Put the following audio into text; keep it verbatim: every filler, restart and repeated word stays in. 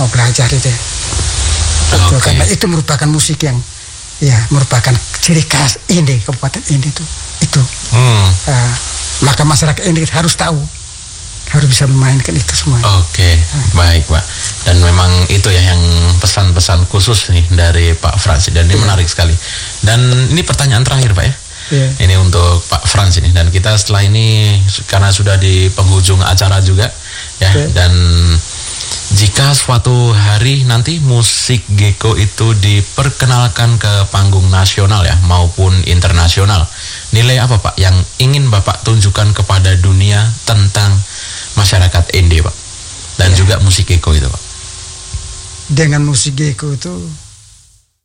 mau belajar itu. Itu Okay. karena itu merupakan musik yang ya merupakan ciri khas Inde, Kabupaten Inde itu. Itu. Hmm. Uh, maka masyarakat Inde harus tahu, harus bisa memainkan itu semua. Oke, baik Pak. Dan memang itu ya yang pesan-pesan khusus nih dari Pak Frans, dan ini Iya. menarik sekali. Dan ini pertanyaan terakhir Pak ya. Iya. Ini untuk Pak Frans ini, dan kita setelah ini karena sudah di penghujung acara juga ya, Iya. dan jika suatu hari nanti musik Geko itu diperkenalkan ke panggung nasional ya maupun internasional, nilai apa Pak yang ingin Bapak tunjukkan kepada dunia tentang masyarakat Inde Pak, dan Ya. juga musik Geko itu Pak? Dengan musik Geko itu